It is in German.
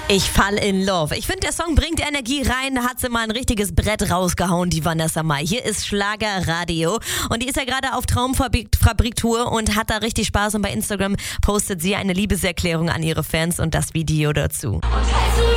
Ich fall in love. Ich finde, der Song bringt Energie rein. Da hat sie mal ein richtiges Brett rausgehauen, die Vanessa Mai. Hier ist Schlagerradio. Und die ist ja gerade auf Traumfabrik-Tour und hat da richtig Spaß. Und bei Instagram postet sie eine Liebeserklärung an ihre Fans und das Video dazu. Und falls du